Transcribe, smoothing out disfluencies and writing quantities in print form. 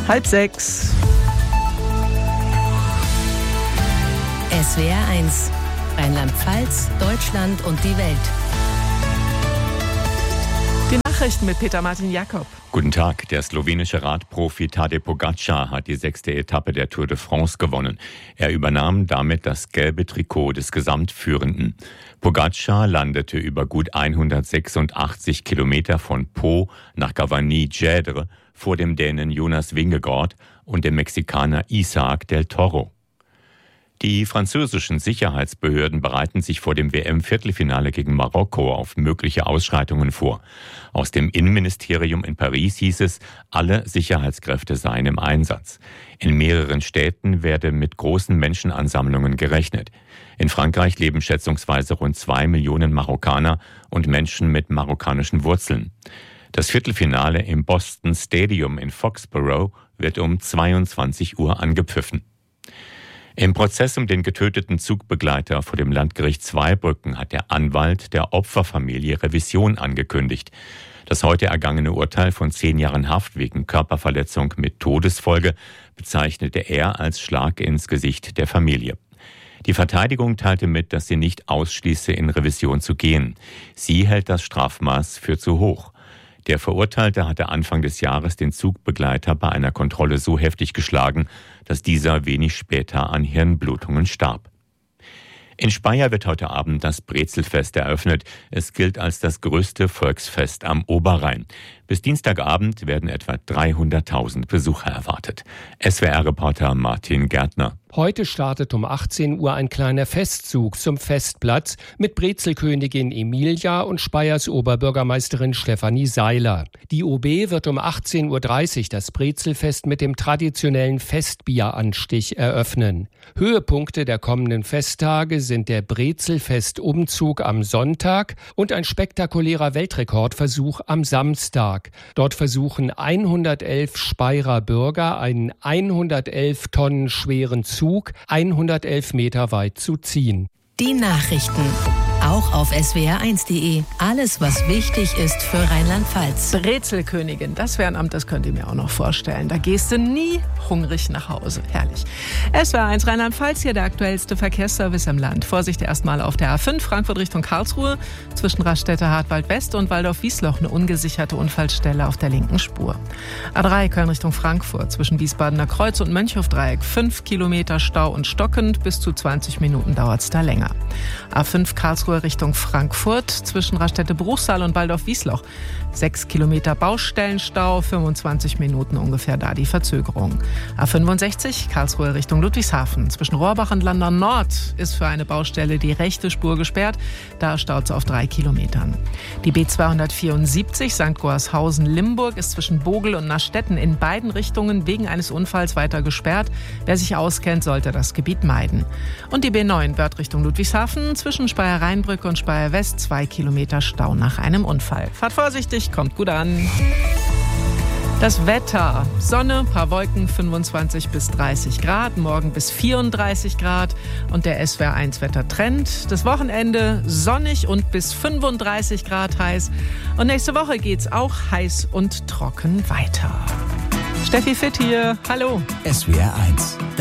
5:30. SWR 1, Rheinland-Pfalz, Deutschland und die Welt. Die Nachrichten mit Peter Martin Jakob. Guten Tag. Der slowenische Radprofi Tadej Pogačar hat die 6. Etappe der Tour de France gewonnen. Er übernahm damit das gelbe Trikot des Gesamtführenden. Pogačar landete über gut 186 Kilometer von Pau nach Gavarnie-Gèdre vor dem Dänen Jonas Vingegaard und dem Mexikaner Isaac del Toro. Die französischen Sicherheitsbehörden bereiten sich vor dem WM-Viertelfinale gegen Marokko auf mögliche Ausschreitungen vor. Aus dem Innenministerium in Paris hieß es, alle Sicherheitskräfte seien im Einsatz. In mehreren Städten werde mit großen Menschenansammlungen gerechnet. In Frankreich leben schätzungsweise rund 2 Millionen Marokkaner und Menschen mit marokkanischen Wurzeln. Das Viertelfinale im Boston Stadium in Foxborough wird um 22 Uhr angepfiffen. Im Prozess um den getöteten Zugbegleiter vor dem Landgericht Zweibrücken hat der Anwalt der Opferfamilie Revision angekündigt. Das heute ergangene Urteil von 10 Jahren Haft wegen Körperverletzung mit Todesfolge bezeichnete er als Schlag ins Gesicht der Familie. Die Verteidigung teilte mit, dass sie nicht ausschließe, in Revision zu gehen. Sie hält das Strafmaß für zu hoch. Der Verurteilte hatte Anfang des Jahres den Zugbegleiter bei einer Kontrolle so heftig geschlagen, dass dieser wenig später an Hirnblutungen starb. In Speyer wird heute Abend das Brezelfest eröffnet. Es gilt als das größte Volksfest am Oberrhein. Bis Dienstagabend werden etwa 300.000 Besucher erwartet. SWR-Reporter Martin Gärtner. Heute startet um 18 Uhr ein kleiner Festzug zum Festplatz mit Brezelkönigin Emilia und Speyers Oberbürgermeisterin Stefanie Seiler. Die OB wird um 18.30 Uhr das Brezelfest mit dem traditionellen Festbieranstich eröffnen. Höhepunkte der kommenden Festtage sind der Brezelfest-Umzug am Sonntag und ein spektakulärer Weltrekordversuch am Samstag. Dort versuchen 111 Speyerer Bürger einen 111 Tonnen schweren Zug 111 Meter weit zu ziehen. Die Nachrichten. Auch auf swr1.de. Alles, was wichtig ist für Rheinland-Pfalz. Brezelkönigin, das wäre ein Amt, das könnt ihr mir auch noch vorstellen. Da gehst du nie hungrig nach Hause. Herrlich. SWR1 Rheinland-Pfalz, hier der aktuellste Verkehrsservice im Land. Vorsicht erstmal auf der A5 Frankfurt Richtung Karlsruhe. Zwischen Raststätte Hartwald West und Waldorf-Wiesloch eine ungesicherte Unfallstelle auf der linken Spur. A3 Köln Richtung Frankfurt. Zwischen Wiesbadener Kreuz und Mönchhofdreieck 5 Kilometer Stau und stockend. Bis zu 20 Minuten dauert es da länger. A5 Karlsruhe Richtung Frankfurt, zwischen Raststätte Bruchsal und Waldorf-Wiesloch. 6 Kilometer Baustellenstau, 25 Minuten ungefähr da die Verzögerung. A65 Karlsruhe Richtung Ludwigshafen. Zwischen Rohrbach und Landau Nord ist für eine Baustelle die rechte Spur gesperrt. Da staut es auf 3 Kilometern. Die B274 St. Gorshausen-Limburg ist zwischen Bogel und Nastetten in beiden Richtungen wegen eines Unfalls weiter gesperrt. Wer sich auskennt, sollte das Gebiet meiden. Und die B9 Börth Richtung Ludwigshafen zwischen Speyer-Rheinbrücke und Speyer West 2 Kilometer Stau nach einem Unfall. Fahrt vorsichtig, kommt gut an. Das Wetter. Sonne, paar Wolken, 25 bis 30 Grad, morgen bis 34 Grad und der SWR1 Wettertrend. Das Wochenende sonnig und bis 35 Grad heiß. Und nächste Woche geht's auch heiß und trocken weiter. Steffi Fitt hier, hallo. SWR1.